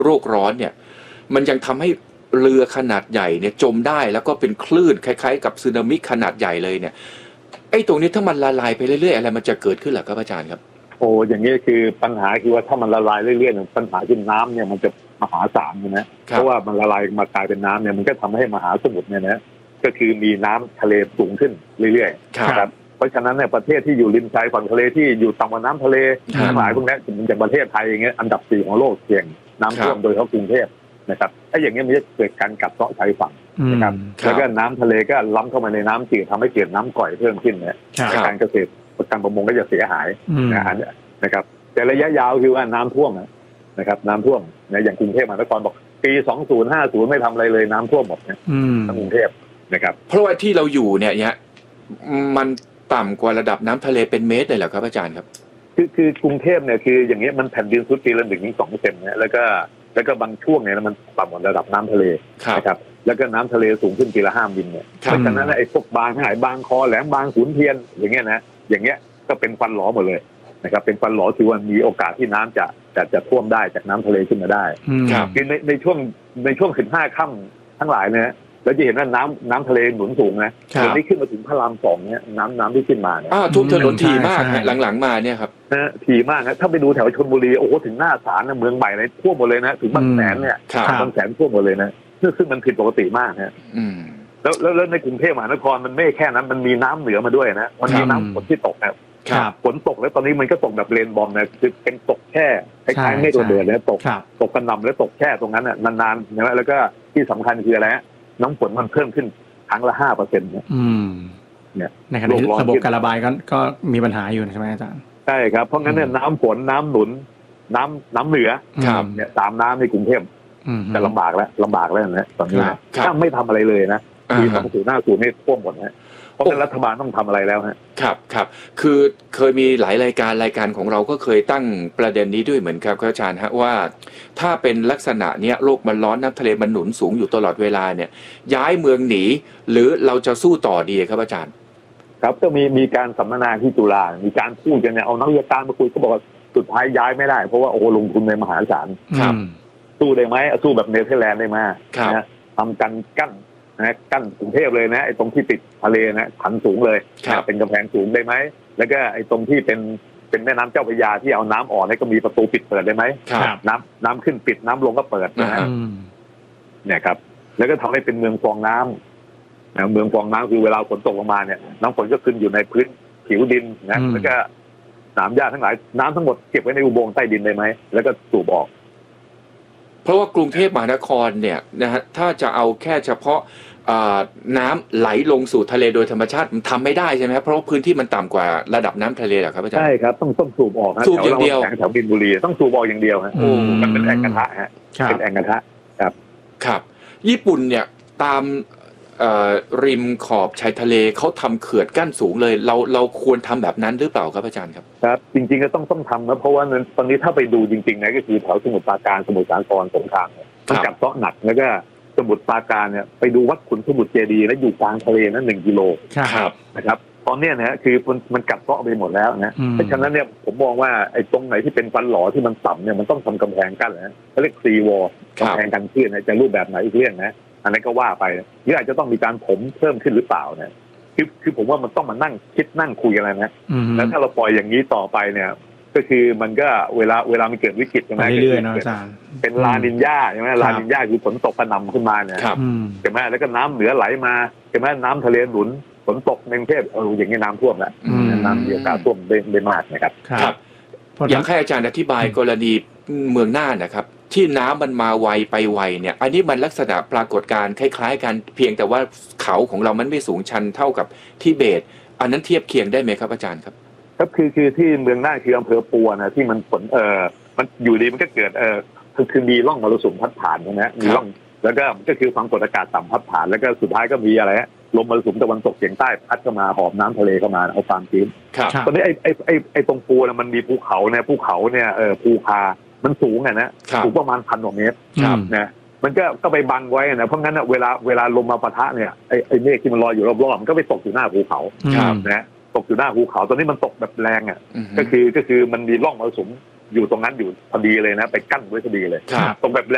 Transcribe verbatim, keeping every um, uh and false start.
โรคร้อนเนี่ยมันยังทำให้เรือขนาดใหญ่เนี่ยจมได้แล้วก็เป็นคลื่นคล้ายๆกับสึนามิขนาดใหญ่เลยเนี่ยไอ้ตรงนี้ถ้ามันละลายไปเรื่อยๆอะไรมันจะเกิดขึ้นหรอครับอาจารย์ครับโอ้อย่างนี้คือปัญหาคือว่าถ้ามันละลายเรื่อยๆปัญหาคือน้ำเนี่ยมันจะมหาศาลนะเพราะว่ามันละลายมากลายเป็นน้ำเนี่ยมันก็ทำให้มหาสมุทรเนี่ยนะก็คือมีน้ำทะเลสูงขึ้นเรื่อยๆครับเพราะฉะนั้นเนี่ยประเทศที่อยู่ริมชายฝั่งทะเลที่อยู่ต่ำกว่าน้ำทะเลทั้งหลายพวกนี้อย่างประเทศไทยอย่างเงี้ยอันดับสี่ของโลกเสี่ยงน้ำท่วมโดยเฉพาะกรุงเทพนะครับไอ้อย่างเงี้ยมันจะเกิดการกัดเซาะชายฝั่งนะครับแล้วก็น้ำทะเลก็ล้ำเข้ามาในน้ำจืดทำให้เกิดน้ำก่อยเพิ่มขึ้นเนี่ยการเกษตรการประมงก็จะเสียหายนะฮะนะครับแต่ระยะยาวคือว่าน้ำท่วมนะครับน้ำท่วมนะอย่างกรุงเทพมหานครบอกปีสองพันห้าสิบไม่ทำอะไรเลยน้ำท่วมหมดนะทั้งกรุงเทพนะครับเพราะว่าที่เราอยู่เนี่ยเนี่ยมันต่ำกว่าระดับน้ำทะเลเป็นเมตรเลยเหรอครับอาจารย์ครับคือคือกรุงเทพเนี่ยคืออย่างเงี้ยมันแผ่นดินซุดปีละหนึ่งถึงสองเซนเนี่ยแล้วก็แล้วก็บางช่วงเนี่ยมันต่ำกว่าระดับน้ำทะเลนะครับแล้วก็น้ำทะเลสูงขึ้นปีละห้ามิลเนี่ยเพราะฉะนั้นไอ้พวกบางหายบางคอแหลมบางขุนเทียนอย่างเงี้ยนะอย่างเงี้ยก็เป็นฟันหลอหมดเลยนะครับเป็นฟันหลอที่ว่ามีโอกาสที่น้ำจะจะจะท่วมได้จากน้ำทะเลขึ้นมาได้คือในในช่วงในช่วงสิบห้าค่ำทั้งหลายเนี่ยแล้วจะเห็นว่าน้ำน้ำทะเลหนุนสูงนะตอนนี้ขึ้นมาถึงพระรามสองเนี่ยน้ำน้ำที่ขึ้นมาเนี่ยท่วมถนนถี่มากหลังๆมาเนี่ยครับนะถี่มากนะถ้าไปดูแถวชลบุรีโอ้โหถึงหน้าศาลนะเมืองใหม่เลยท่วมหมดเลยนะถึงบางแสนเนี่ยบางแสนท่วมหมดเลยนะซึ่งมันผิดปกติมากนะแล้วแล้วในกรุงเทพมหานครมันไม่แค่นั้นมันมีน้ำเหนือมาด้วยนะมันมีน้ำฝนที่ตกนะฝนตกแล้วตอนนี้มันก็ตกแบบเรนบอมนะคือเป็นตกแค่คล้ายๆเมฆระเบิดเลยตกตกกระหน่ำแล้วตกแค่ตรงนั้นน่ะนานๆนะแล้วก็ที่สำคัญคืออะไรน้ำฝนมันเพิ่มขึ้นครั้งละห้าเปอร์เซ็นต์เนี่ยเนี่ยในขณะที่ระบบการระบายก็ก็มีปัญหาอยู่ใช่ไหมอาจารย์ใช่ครับเพราะงั้นเนี่ยน้ำฝนน้ำหนุนน้ำน้ำเหนือเนี่ยตามน้ำในกรุงเทพจะลำบากแล้วลำบากแล้วนะตอนนี้นะถ้าไม่ทำอะไรเลยนะมีสองศูนย์หน้าศูนย์นี่ท่วมหมดนะเพราะฉะนั้นรัฐบาลต้องทำอะไรแล้วฮะครับครับคือเคยมีหลายรายการรายการของเราก็เคยตั้งประเด็นนี้ด้วยเหมือนครับอาจารย์ฮะว่าถ้าเป็นลักษณะเนี้ยโลกมันร้อนน้ำทะเลมันหนุนสูงอยู่ตลอดเวลาเนี่ยย้ายเมืองหนีหรือเราจะสู้ต่อดีครับอาจารย์ครับก็มีมีการสัมมนาที่จุฬามีการพูดกันเนี่ยเอานักวิชาการมาคุยก็บอกว่าสุดท้ายย้ายไม่ได้เพราะว่าโอ้ลงทุนในมหาศาลสู้ได้ไหมสู้แบบเนเธอร์แลนด์ได้ไหมนะทำกันกั้นนะกั้นกรุงเทพเลยนะไอ้ตรงที่ติดทะเลนะขันสูงเลยเป็นกำแพงสูงได้ไหมแล้วก็ไอ้ตรงที่เป็นเป็นแม่น้ำเจ้าพระยาที่เอาน้ำออกนี่ก็มีประตูปิดเปิดได้ไหมน้ำน้ำขึ้นปิดน้ำลงก็เปิดนะฮะเนี่ยครับแล้วก็ทำให้เป็นเมืองฟองน้ำนะเมืองฟองน้ำคือเวลาฝนตกลงมาเนี่ยน้ำฝนก็ขึ้นอยู่ในพื้นผิวดินนะแล้วก็น้ำหญ้าทั้งหลายน้ำทั้งหมดเก็บไว้ในอุโมงค์ใต้ดินได้ไหมแล้วก็สูบออกเพราะว่ากรุงเทพมหานครเนี่ยนะฮะถ้าจะเอาแค่เฉพาะน้ำไหลลงสู่ทะเลโดยธรรมชาติมันทำไม่ได้ใช่ไหมครับเพราะพื้นที่มันต่ำกว่าระดับน้ำทะเลเหรอครับอาจารย์ใช่ครับต้องต้องสูบออกสูบอย่างเดียวแถวบินบุรีต้องสูบออกอย่างเดียวฮะมันเป็นแอ่งกระทะฮะเป็นแอ่งกระทะครับครับญี่ปุ่นเนี่ยตามริมขอบชายทะเลเขาทำเขื่อนกั้นสูงเลยเราเราควรทำแบบนั้นหรือเปล่าครับอาจารย์ครับครับจริงๆก็ต้องต้องทำนะเพราะว่าตอนนี้ถ้าไปดูจริงๆนะก็คือแถวสมุทรปราการสมุทรสาครสงขลาต้องจับเซาะหนักแล้วก็สมุทรปราการเนี่ยไปดูวัดขุนสมุทรเจดีย์แล้วอยู่กลางทะเลนั้นหนึ่งกิโลนะครับตอนนี้นะคือมันมันกัดเซาะไปหมดแล้วนะเพราะฉะนั้นเนี่ยผมมองว่าไอ้ตรงไหนที่เป็นฟันหลอที่มันต่ำเนี่ยมันต้องทำกำแพงกั้นนะเขาเรียกซีวอลกำแพงกันคลื่นนะจะรูปแบบไหนอีกเรื่องนะอันนั้นก็ว่าไปหรืออาจจะต้องมีการถมเพิ่มขึ้นหรือเปล่าเนี่ยคือคือผมว่ามันต้องมานั่งคิดนั่งคุยอะไรนะแล้วถ้าเราปล่อยอย่างนี้ต่อไปเนี่ยก็คือมันก็เวลาเวลามันเกิดวิกฤตใช่ไหมเรื่อยๆนะอาจารย์เป็นลานินญาใช่ไหมลานินญาคือฝนตกกระหน่ำขึ้นมาเนี่ยใช่ไหมแล้วก็น้ำเหนือไหลมาใช่ไหมน้ำทะเลหนุนฝนตกในกรุงเทพเอออย่างนี้น้ำท่วมแล้วน้ำมีโอกาสท่วมได้มากนะครับครับอยากให้อาจารย์อธิบายกรณีเมืองน่านนะครับที่น้ำมันมาไวไปไวเนี่ยอันนี้มันลักษณะปรากฏการณ์คล้ายๆกันเพียงแต่ว่าเขาของเรามันไม่สูงชันเท่ากับทิเบตอันนั้นเทียบเคียงได้ไหมครับอาจารย์ครับครับคือคือที่เมืองน่านคืออำเภอปัวนะที่มันฝนเอ่อมันอยู่ดีมันก็เกิดเอ่อคือคือมีร่องมรสุมพัดผ่านนะมีร่องแล้วก็ก็คือความกดอากาศต่ำพัดผ่านแล้วก็สุดท้ายก็มีอะไรฮะลมมรสุมตะวันตกเฉียงใต้พัดเข้ามาหอบน้ำทะเลเข้ามาเอาความชื้นตอนนี้ไอ้ไอ้ไอ้ไอ้ตรงปัวนะมันมีภูเขาเนี่ยภูเขาเนี่ยเอ่อภูคามันสูงอ่ะนะสูงประมาณพันกว่าเมตรนะมันก็ก็ไปบังไว้นะเพราะงั้นเวลาเวลาลมมาปะทะเนี่ยไอ้ไอ้เมฆที่มันลอยอยู่รอบๆมันก็ไปตกอยู่หน้าภูเขานะตกอยู่หน้าภูเขาตอนนี้มันตกแบบแรงอ่ะก็คือก็คือมันมีร่องมรสุมอยู่ตรงนั้นอยู่พอดีเลยนะไปกั้นไว้พอดีเลยตกแบบแร